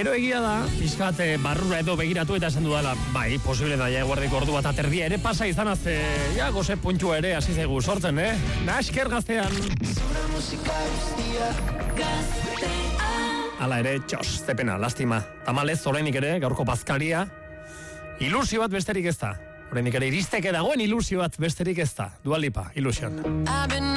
Gero egia da, pixkat barrura edo begiratu eta esan dudala, bai, posible da, guardiko ordu bat aterdia ere pasa izan azte, goze puntua ere hasi zaigu sortzen, Nasker gaztean. Hala ere, zepena, lastima. Tamalez, orainik ere, gaurko bazkaria, ilusio bat besterik ez da. Orainik ere, iristeke dagoen ilusio bat besterik ez da. Dua Lipa, Illusion.